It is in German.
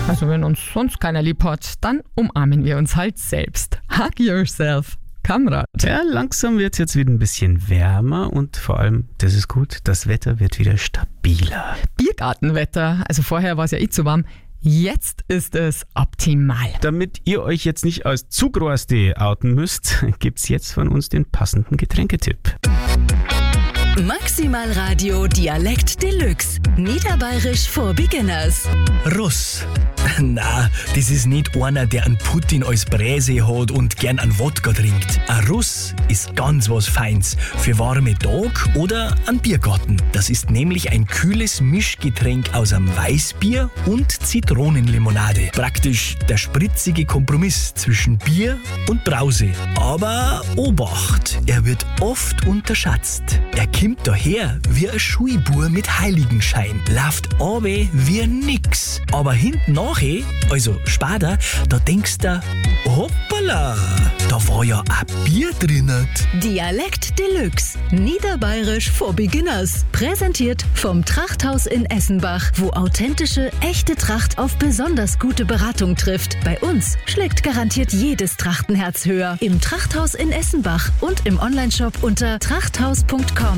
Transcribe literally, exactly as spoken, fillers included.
Also wenn uns sonst keiner lieb hat, dann umarmen wir uns halt selbst. Hug yourself, Kamrat. Ja, langsam wird es jetzt wieder ein bisschen wärmer und vor allem, das ist gut, das Wetter wird wieder stabiler. Biergartenwetter, also vorher war es ja eh zu warm. Jetzt ist es optimal. Damit ihr euch jetzt nicht als Zugroste outen müsst, gibt's jetzt von uns den passenden Getränketipp. Maximal Radio Dialekt Deluxe. Niederbayerisch for Beginners. Russ. Na, das ist nicht einer, der einen Putin als Bräse hat und gern einen Wodka trinkt. Ein Russ ist ganz was Feins für warme Tag oder einen Biergarten. Das ist nämlich ein kühles Mischgetränk aus einem Weißbier und Zitronenlimonade. Praktisch der spritzige Kompromiss zwischen Bier und Brause. Aber Obacht, er wird oft unterschätzt. Er kommt daher wie ein Schulbur mit Heiligenschein, läuft runter wie nix. Aber hinten nachher, also später, da denkst du, hoppala, da war ja ein Bier drinnen. Dialekt Deluxe. Niederbayerisch for Beginners. Präsentiert vom Trachthaus in Essenbach, wo authentische, echte Tracht auf besonders gute Beratung trifft. Bei uns schlägt garantiert jedes Trachtenherz höher. Im Trachthaus in Essenbach und im Onlineshop unter trachthaus punkt com.